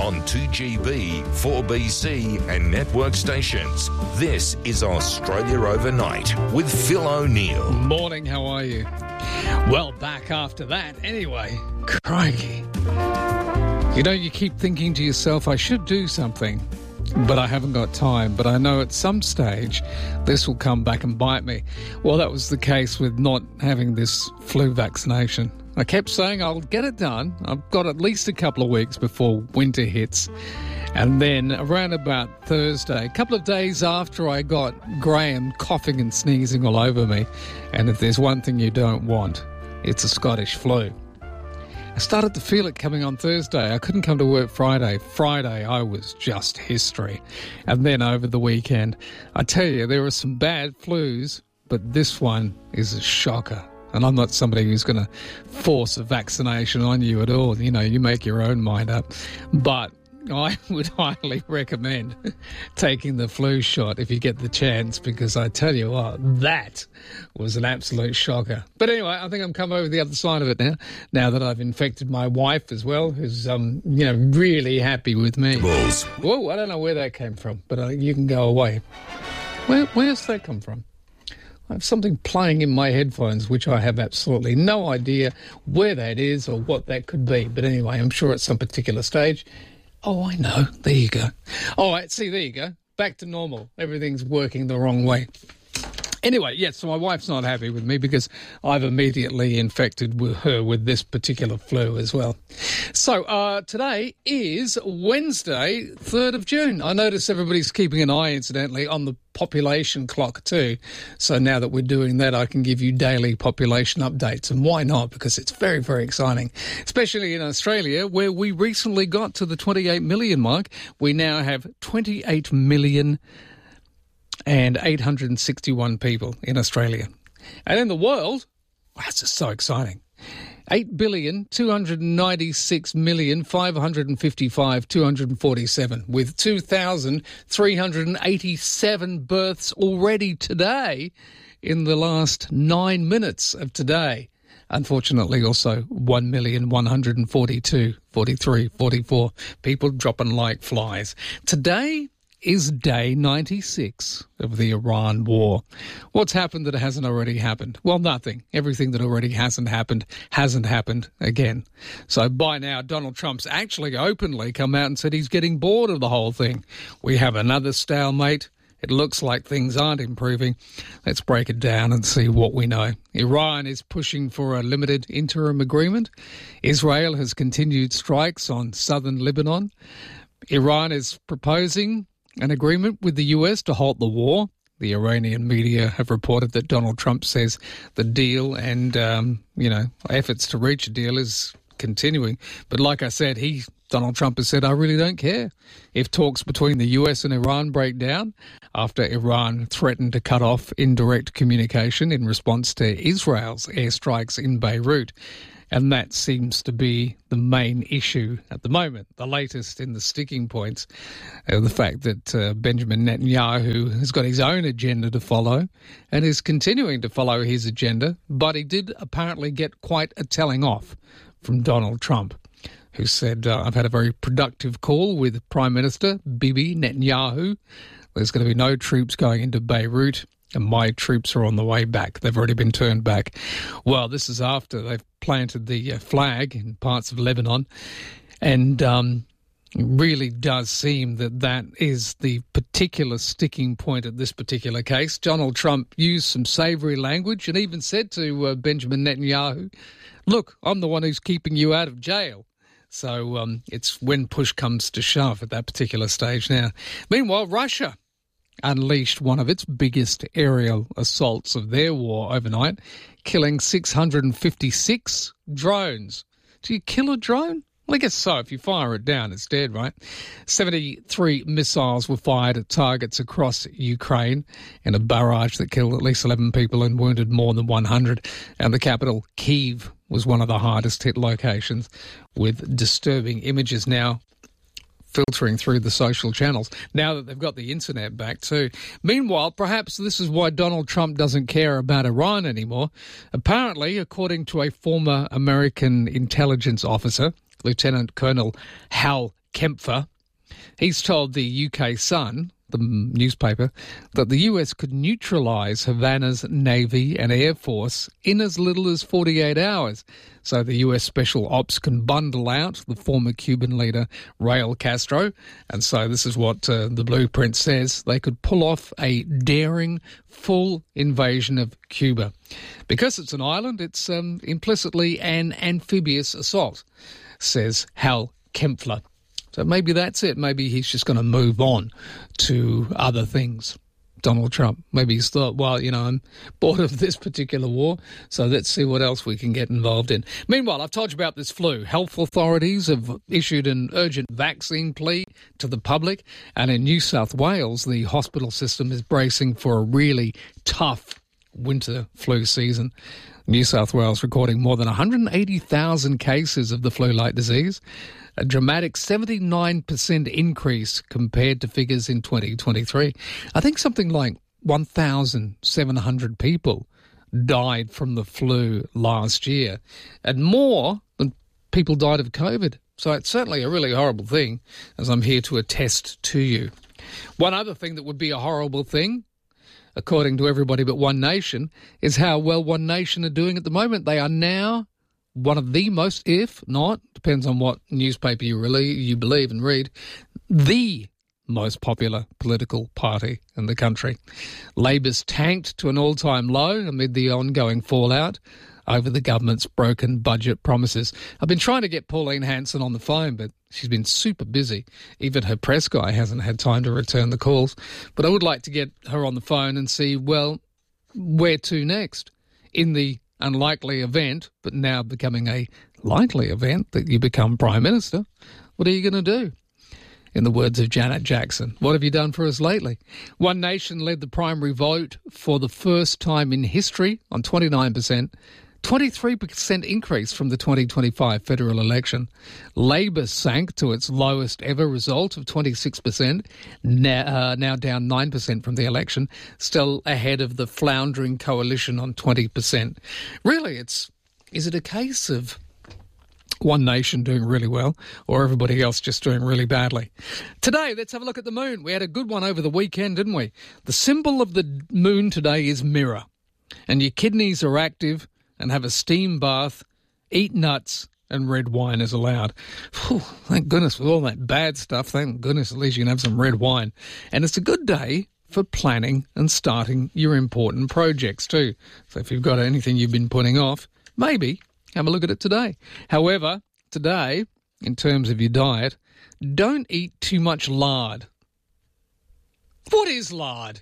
on 2GB, 4BC and network stations. This is Australia Overnight with Phil O'Neill. Morning, how are you? Well, back after that anyway. Crikey. You know, you keep thinking to yourself, I should do something, but I haven't got time. But I know at some stage this will come back and bite me. Well, that was the case with not having this flu vaccination. I kept saying I'll get it done. I've got at least a couple of weeks before winter hits. And then around about Thursday, a couple of days after I got Graham coughing and sneezing all over me, and if there's one thing you don't want, it's a Scottish flu. I started to feel it coming on Thursday. I couldn't come to work Friday. Friday, I was just history. And then over the weekend, I tell you, there were some bad flus, but this one is a shocker. And I'm not somebody who's going to force a vaccination on you at all. You know, you make your own mind up. But I would highly recommend taking the flu shot if you get the chance, because I tell you what, that was an absolute shocker. But anyway, I think I'm come over the other side of it now that I've infected my wife as well, who's, really happy with me. Whoa, I don't know where that came from, but you can go away. Where's that come from? I have something playing in my headphones, which I have absolutely no idea where that is or what that could be. But anyway, I'm sure at some particular stage. Oh, I know. There you go. All right, see, there you go. Back to normal. Everything's working the wrong way. Anyway, yes, so my wife's not happy with me because I've immediately infected her with this particular flu as well. So today is Wednesday, 3rd of June. I notice everybody's keeping an eye, incidentally, on the population clock too. So now that we're doing that, I can give you daily population updates. And why not? Because it's very, very exciting, especially in Australia, where we recently got to the 28 million mark. We now have 28 million and 861 people in Australia. And in the world, wow, this is so exciting. 8,296,555,247 with 2,387 births already today in the last 9 minutes of today. Unfortunately, also 1,142,43,44 people dropping like flies. Today is day 96 of the Iran war. What's happened that hasn't already happened? Well, nothing. Everything that already hasn't happened again. So by now, Donald Trump's actually openly come out and said he's getting bored of the whole thing. We have another stalemate. It looks like things aren't improving. Let's break it down and see what we know. Iran is pushing for a limited interim agreement. Israel has continued strikes on southern Lebanon. Iran is proposing an agreement with the US to halt the war. The Iranian media have reported that Donald Trump says the deal and, efforts to reach a deal is continuing. But like I said, Donald Trump has said, I really don't care if talks between the US and Iran break down after Iran threatened to cut off indirect communication in response to Israel's airstrikes in Beirut. And that seems to be the main issue at the moment, the latest in the sticking points. The fact that Benjamin Netanyahu has got his own agenda to follow and is continuing to follow his agenda, but he did apparently get quite a telling off from Donald Trump, who said, I've had a very productive call with Prime Minister Bibi Netanyahu. There's going to be no troops going into Beirut, and my troops are on the way back. They've already been turned back. Well, this is after they've planted the flag in parts of Lebanon. And it really does seem that is the particular sticking point at this particular case. Donald Trump used some savoury language and even said to Benjamin Netanyahu, look, I'm the one who's keeping you out of jail. So it's when push comes to shove at that particular stage now. Meanwhile, Russia unleashed one of its biggest aerial assaults of their war overnight, killing 656 drones. Do you kill a drone? Well, I guess so. If you fire it down, it's dead, right? 73 missiles were fired at targets across Ukraine in a barrage that killed at least 11 people and wounded more than 100. And the capital, Kyiv, was one of the hardest hit locations, with disturbing images now filtering through the social channels, now that they've got the internet back too. Meanwhile, perhaps this is why Donald Trump doesn't care about Iran anymore. Apparently, according to a former American intelligence officer, Lieutenant Colonel Hal Kempfer. He's told the UK Sun, the newspaper, that the US could neutralise Havana's Navy and Air Force in as little as 48 hours. So the US Special Ops can bundle out the former Cuban leader Raul Castro. And so this is what the blueprint says. They could pull off a daring, full invasion of Cuba. Because it's an island, it's implicitly an amphibious assault, says Hal Kempfer. So maybe that's it. Maybe he's just going to move on to other things. Donald Trump. Maybe he's thought, well, I'm bored of this particular war, so let's see what else we can get involved in. Meanwhile, I've told you about this flu. Health authorities have issued an urgent vaccine plea to the public, and in New South Wales, the hospital system is bracing for a really tough winter flu season. New South Wales recording more than 180,000 cases of the flu-like disease, a dramatic 79% increase compared to figures in 2023. I think something like 1,700 people died from the flu last year, and more than people died of COVID. So it's certainly a really horrible thing, as I'm here to attest to you. One other thing that would be a horrible thing, according to everybody but One Nation, is how well One Nation are doing at the moment. They are now one of the most, if not, depends on what newspaper you believe and read, the most popular political party in the country. Labor's tanked to an all-time low amid the ongoing fallout over the government's broken budget promises. I've been trying to get Pauline Hanson on the phone, but she's been super busy. Even her press guy hasn't had time to return the calls. But I would like to get her on the phone and see, well, where to next? In the unlikely event, but now becoming a likely event, that you become Prime Minister, what are you going to do? In the words of Janet Jackson, what have you done for us lately? One Nation led the primary vote for the first time in history on 29%, 23% increase from the 2025 federal election. Labor sank to its lowest ever result of 26%, now down 9% from the election, still ahead of the floundering coalition on 20%. Really, is it a case of One Nation doing really well or everybody else just doing really badly? Today, let's have a look at the moon. We had a good one over the weekend, didn't we? The symbol of the moon today is mirror, and your kidneys are active and have a steam bath, eat nuts, and red wine is allowed. Whew, thank goodness, with all that bad stuff, thank goodness at least you can have some red wine. And it's a good day for planning and starting your important projects too. So if you've got anything you've been putting off, maybe have a look at it today. However, today, in terms of your diet, don't eat too much lard. What is lard?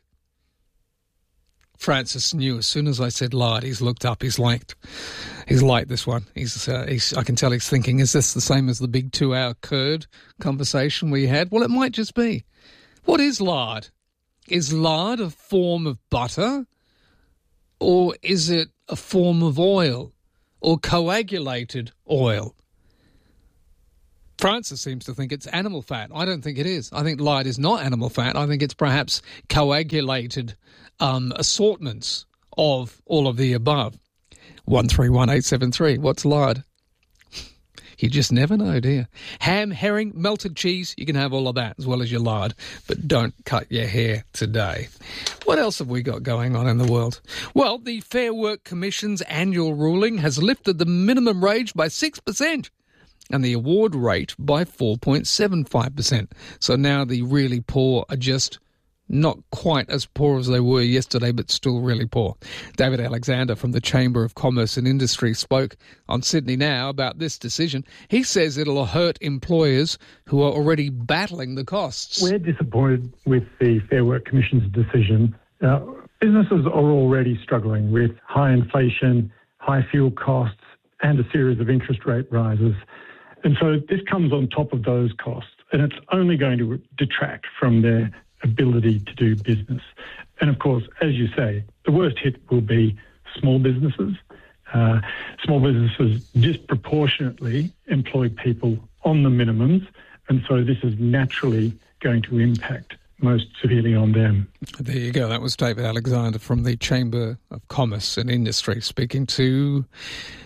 Francis knew as soon as I said lard. He's looked up. He's liked this one. I can tell he's thinking, is this the same as the big 2-hour curd conversation we had? Well, it might just be. What is lard? Is lard a form of butter, or is it a form of oil, or coagulated oil? Francis seems to think it's animal fat. I don't think it is. I think lard is not animal fat. I think it's perhaps coagulated assortments of all of the above. 131873. What's lard? You just never know, do you? Ham, herring, melted cheese, you can have all of that as well as your lard, but don't cut your hair today. What else have we got going on in the world? Well, the Fair Work Commission's annual ruling has lifted the minimum wage by 6%. And the award rate by 4.75%. So now the really poor are just not quite as poor as they were yesterday, but still really poor. David Alexander from the Chamber of Commerce and Industry spoke on Sydney Now about this decision. He says it'll hurt employers who are already battling the costs. We're disappointed with the Fair Work Commission's decision. Businesses are already struggling with high inflation, high fuel costs, and a series of interest rate rises. And so this comes on top of those costs, and it's only going to detract from their ability to do business. And of course, as you say, the worst hit will be small businesses. Small businesses disproportionately employ people on the minimums, and so this is naturally going to impact most severely on them. There you go. That was David Alexander from the Chamber of Commerce and Industry speaking to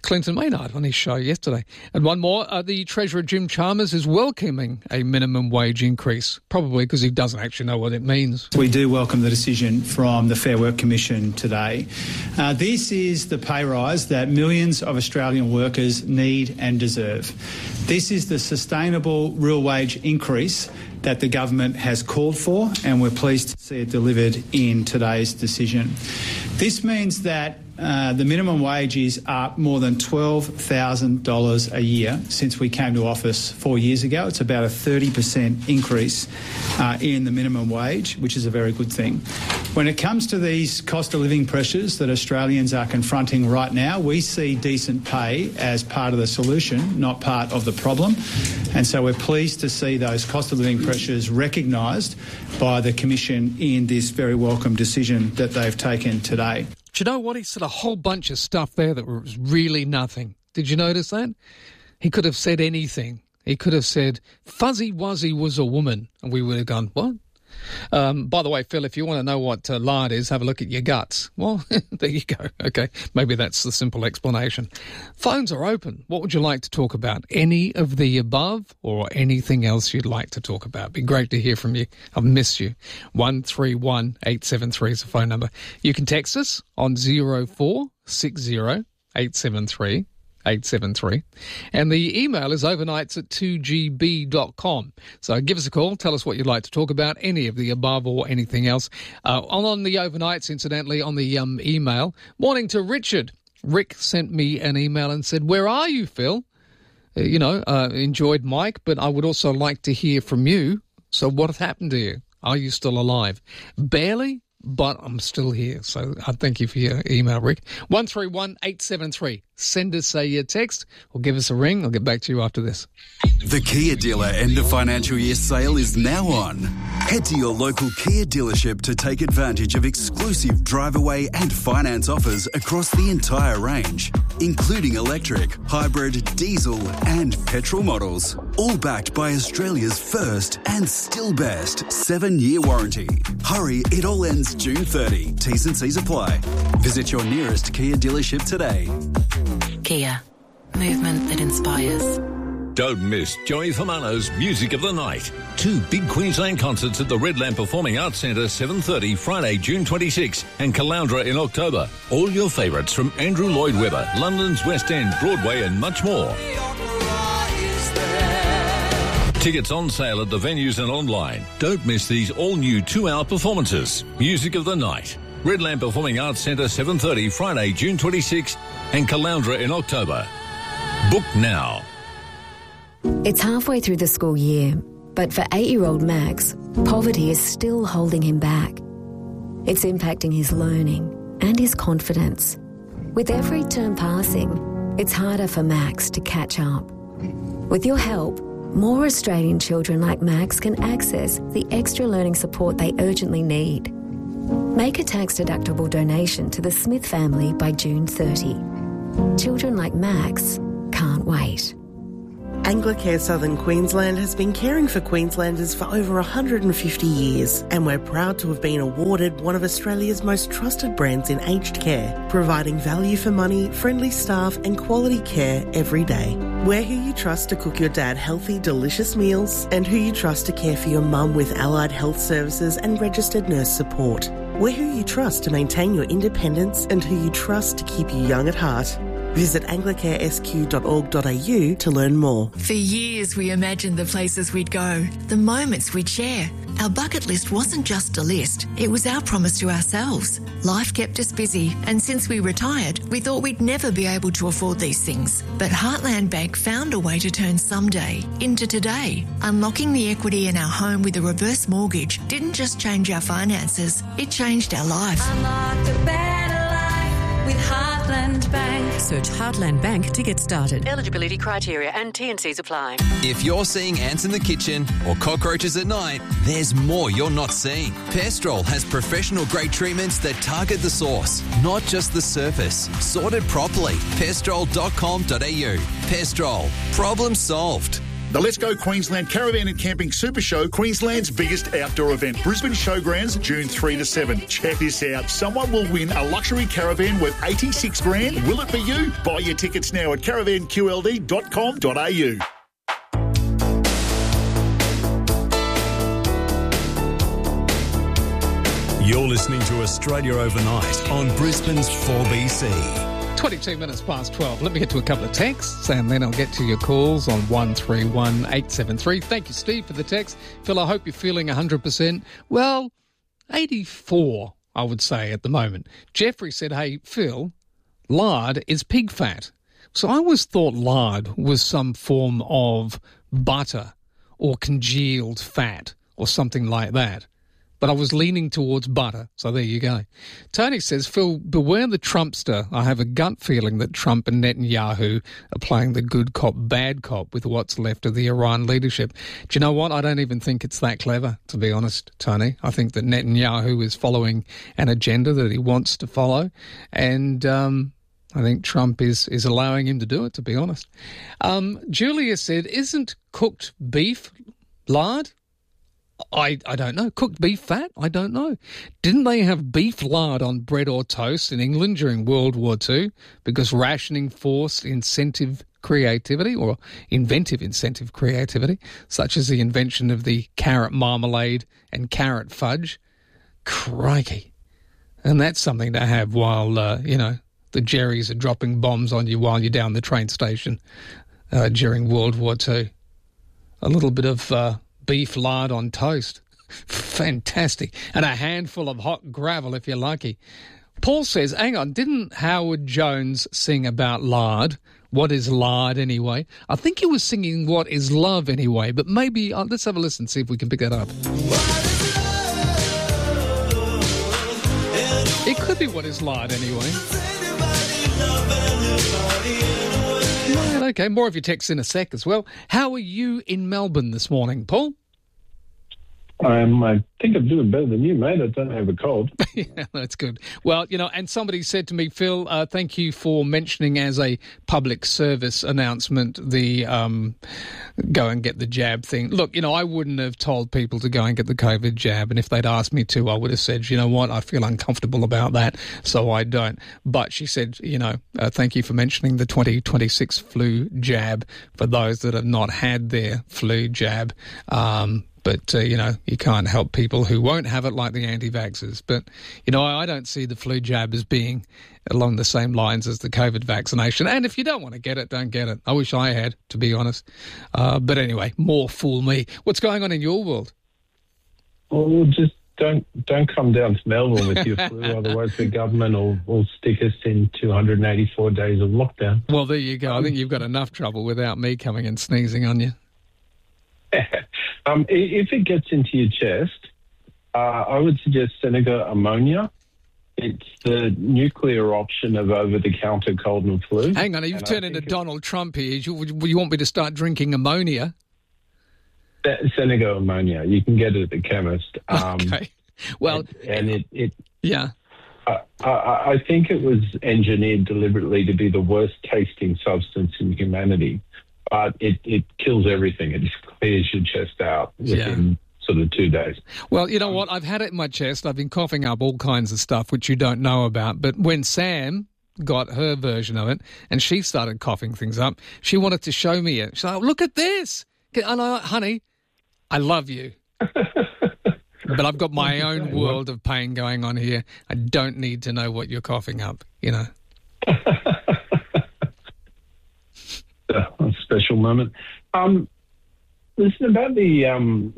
Clinton Maynard on his show yesterday. And one more, the Treasurer Jim Chalmers is welcoming a minimum wage increase, probably because he doesn't actually know what it means. We do welcome the decision from the Fair Work Commission today. This is the pay rise that millions of Australian workers need and deserve. This is the sustainable real wage increase that the government has called for, and we're pleased to see it delivered in today's decision. This means that the minimum wage is up more than $12,000 a year since we came to office 4 years ago. It's about a 30% increase in the minimum wage, which is a very good thing. When it comes to these cost of living pressures that Australians are confronting right now, we see decent pay as part of the solution, not part of the problem. And so we're pleased to see those cost of living pressures recognised by the Commission in this very welcome decision that they've taken today. Do you know what? He said a whole bunch of stuff there that was really nothing. Did you notice that? He could have said anything. He could have said, Fuzzy Wuzzy was a woman. And we would have gone, what? By the way, Phil, if you want to know what lard is, have a look at your guts. Well, there you go. Okay, maybe that's the simple explanation. Phones are open. What would you like to talk about? Any of the above or anything else you'd like to talk about? Be great to hear from you. I've missed you. 131873 is the phone number. You can text us on 0460 873 873. And the email is overnights@2gb.com. So give us a call. Tell us what you'd like to talk about, any of the above or anything else. On the overnights, incidentally, on the email, morning to Richard. Rick sent me an email and said, where are you, Phil? Enjoyed Mike, but I would also like to hear from you. So what happened to you? Are you still alive? Barely, but I'm still here. So I thank you for your email, Rick. 131873. Send us a text or give us a ring. I'll get back to you after this. The Kia Dealer End of Financial Year sale is now on. Head to your local Kia dealership to take advantage of exclusive drive-away and finance offers across the entire range, including electric, hybrid, diesel and petrol models, all backed by Australia's first and still best 7-year warranty. Hurry, it all ends June 30. T's and C's apply. Visit your nearest Kia dealership today. Kia. Movement that inspires. Don't miss Joey Famano's Music of the Night. 2 big Queensland concerts at the Red Lamp Performing Arts Centre, 7:30 Friday, June 26, and Caloundra in October. All your favourites from Andrew Lloyd Webber, London's West End, Broadway and much more. Tickets on sale at the venues and online. Don't miss these all-new 2-hour performances. Music of the Night. Red Lamp Performing Arts Centre, 7:30 Friday, June 26, and Caloundra in October. Book now. It's halfway through the school year, but for 8-year-old Max, poverty is still holding him back. It's impacting his learning and his confidence. With every term passing, it's harder for Max to catch up. With your help, more Australian children like Max can access the extra learning support they urgently need. Make a tax-deductible donation to the Smith family by June 30. Children like Max can't wait. Anglicare Southern Queensland has been caring for Queenslanders for over 150 years, and we're proud to have been awarded one of Australia's most trusted brands in aged care, providing value for money, friendly staff and quality care every day. We're who you trust to cook your dad healthy, delicious meals, and who you trust to care for your mum with allied health services and registered nurse support. We're who you trust to maintain your independence and who you trust to keep you young at heart. Visit anglicaresq.org.au to learn more. For years, we imagined the places we'd go, the moments we'd share. Our bucket list wasn't just a list, it was our promise to ourselves. Life kept us busy, and since we retired, we thought we'd never be able to afford these things. But Heartland Bank found a way to turn someday into today. Unlocking the equity in our home with a reverse mortgage didn't just change our finances, it changed our life. Unlock a better life with Heartland Bank. Search Heartland Bank to get started. Eligibility criteria and T&Cs apply. If you're seeing ants in the kitchen or cockroaches at night, there's more you're not seeing. Pestrol has professional-grade treatments that target the source, not just the surface. Sorted properly. Pestrol.com.au. Pestrol. Problem solved. The Let's Go Queensland Caravan and Camping Super Show, Queensland's biggest outdoor event. Brisbane Showgrounds, June 3 to 7. Check this out. Someone will win a luxury caravan worth $86,000. Will it be you? Buy your tickets now at caravanqld.com.au. You're listening to Australia Overnight on Brisbane's 4BC. 22 minutes past 12. Let me get to a couple of texts and then I'll get to your calls on 131873. Thank you, Steve, for the text. Phil, I hope you're feeling 100%. Well, 84, I would say, at the moment. Jeffrey said, hey, Phil, lard is pig fat. So I always thought lard was some form of butter or congealed fat or something like that. But I was leaning towards butter, so there you go. Tony says, Phil, beware the Trumpster. I have a gut feeling that Trump and Netanyahu are playing the good cop, bad cop with what's left of the Iran leadership. Do you know what? I don't even think it's that clever, to be honest, Tony. I think that Netanyahu is following an agenda that he wants to follow, and I think Trump is allowing him to do it, to be honest. Julia said, isn't cooked beef lard? I don't know. Cooked beef fat? I don't know. Didn't they have beef lard on bread or toast in England during World War II because rationing forced inventive creativity, such as the invention of the carrot marmalade and carrot fudge? Crikey. And that's something to have while, the Jerrys are dropping bombs on you while you're down the train station during World War II. A little bit of beef lard on toast. Fantastic. And a handful of hot gravel if you're lucky. Paul says, hang on, didn't Howard Jones sing about lard? What is lard anyway? I think he was singing What is Love anyway, but maybe let's have a listen, see if we can pick that up. It could be What is Lard anyway. Right, okay, more of your texts in a sec as well. How are you in Melbourne this morning, Paul? I think I'm doing better than you, mate. I don't have a cold. Yeah, that's good. Well, and somebody said to me, Phil, thank you for mentioning as a public service announcement the go and get the jab thing. Look, I wouldn't have told people to go and get the COVID jab, and if they'd asked me to, I would have said, you know what, I feel uncomfortable about that, so I don't. But she said, thank you for mentioning the 2026 flu jab for those that have not had their flu jab. But, you can't help people who won't have it like the anti-vaxxers. But, I don't see the flu jab as being along the same lines as the COVID vaccination. And if you don't want to get it, don't get it. I wish I had, to be honest. But anyway, more fool me. What's going on in your world? Well, just don't come down to Melbourne with your flu, otherwise the government will stick us in 284 days of lockdown. Well, there you go. I think you've got enough trouble without me coming and sneezing on you. If it gets into your chest, I would suggest Seneca ammonia. It's the nuclear option of over-the-counter cold and flu. Hang on, you've turned into Donald Trump here. You want me to start drinking ammonia? Seneca ammonia. You can get it at the chemist. Okay. Well, yeah. I think it was engineered deliberately to be the worst-tasting substance in humanity. But it kills everything. It just clears your chest out within sort of 2 days. Well, you know what? I've had it in my chest. I've been coughing up all kinds of stuff which you don't know about. But when Sam got her version of it and she started coughing things up, she wanted to show me it. She's like, look at this. And I'm like, honey, I love you. But I've got my own world of pain going on here. I don't need to know what you're coughing up, A special moment. Listen, about the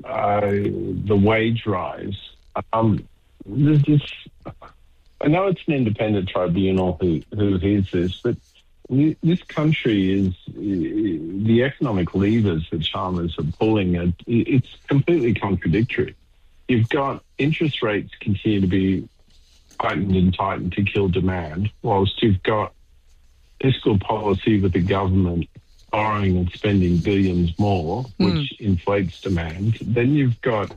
wage rise. There's this. I know it's an independent tribunal who hears this, but this country is the economic levers that Chalmers are pulling. It's completely contradictory. You've got interest rates continue to be tightened to kill demand, whilst you've got fiscal policy with the government borrowing and spending billions more, which inflates demand. Then you've got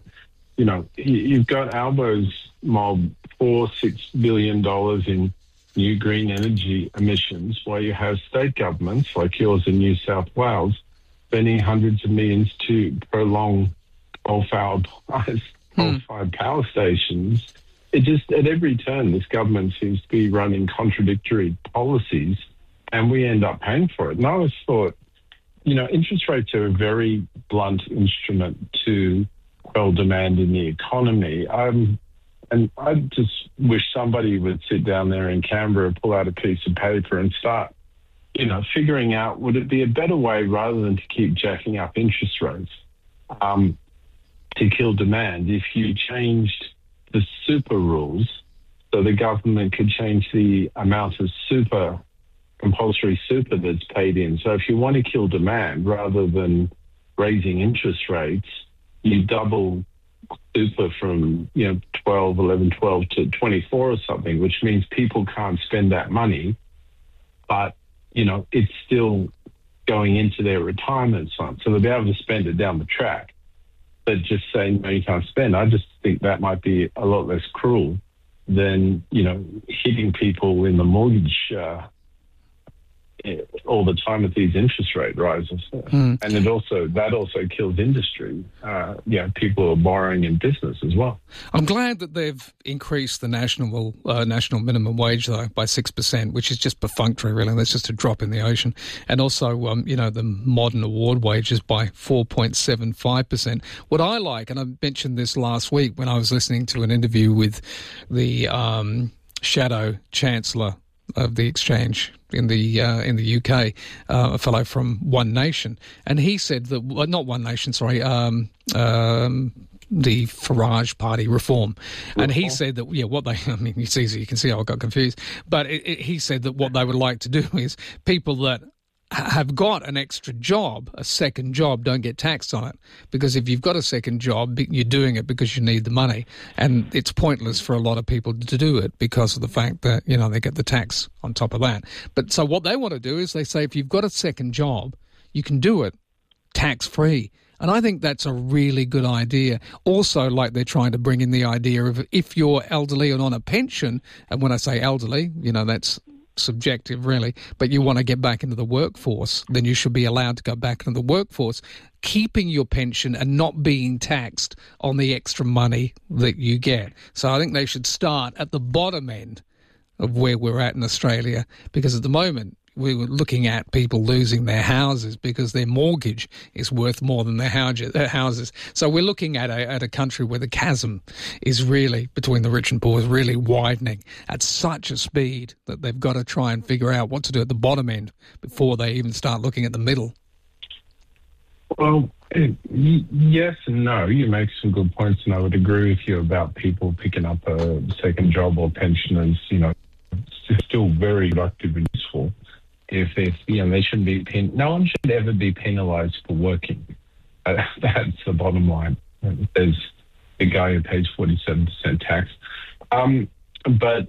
Albo's mob $6 billion in new green energy emissions, while you have state governments like yours in New South Wales spending hundreds of millions to prolong coal-fired power stations. It just, at every turn, this government seems to be running contradictory policies, and we end up paying for it. And I always thought, interest rates are a very blunt instrument to quell demand in the economy. And I just wish somebody would sit down there in Canberra, pull out a piece of paper and start, figuring out, would it be a better way, rather than to keep jacking up interest rates, to kill demand, if you changed the super rules so the government could change the amount of compulsory super that's paid in. So if you want to kill demand, rather than raising interest rates, you double super from 12 to 24 or something, which means people can't spend that money, but it's still going into their retirement fund, so they'll be able to spend it down the track. But just saying, no, you can't spend, I just think that might be a lot less cruel than hitting people in the mortgage all the time with these interest rate rises. And that also kills industry. People are borrowing in business as well. I'm glad that they've increased the national minimum wage, though, by 6%, which is just perfunctory, really. That's just a drop in the ocean. And also, the modern award wages by 4.75%. What I like, and I mentioned this last week when I was listening to an interview with the Shadow Chancellor of the Exchange in the UK, a fellow from One Nation, and he said that not One Nation, sorry, the Farage Party Reform, and he said that it's easy, you can see how I got confused, but he said that what they would like to do is people that have got an extra job, a second job, don't get taxed on it. Because if you've got a second job, you're doing it because you need the money. And it's pointless for a lot of people to do it because of the fact that, they get the tax on top of that. But so what they want to do is they say if you've got a second job, you can do it tax-free. And I think that's a really good idea. Also, like they're trying to bring in the idea of if you're elderly and on a pension, and when I say elderly, that's subjective really, but you want to get back into the workforce, then you should be allowed to go back into the workforce, keeping your pension and not being taxed on the extra money that you get. So I think they should start at the bottom end of where we're at in Australia, because at the moment we were looking at people losing their houses because their mortgage is worth more than their houses. So we're looking at a country where the chasm is really, between the rich and poor, is really widening at such a speed that they've got to try and figure out what to do at the bottom end before they even start looking at the middle. Well, yes and no. You make some good points, and I would agree with you about people picking up a second job or pensioners, it's still very productive and useful. If they shouldn't be no one should ever be penalised for working. That's the bottom line. There's the guy who pays 47% tax. But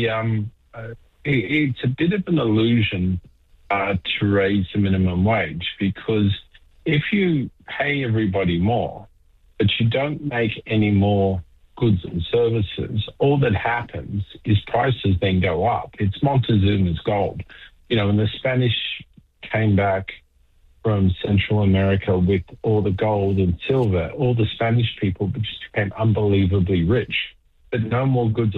it's a bit of an illusion to raise the minimum wage, because if you pay everybody more, but you don't make any more goods and services, all that happens is prices then go up. It's Montezuma's gold. When the Spanish came back from Central America with all the gold and silver, all the Spanish people just became unbelievably rich. But no more goods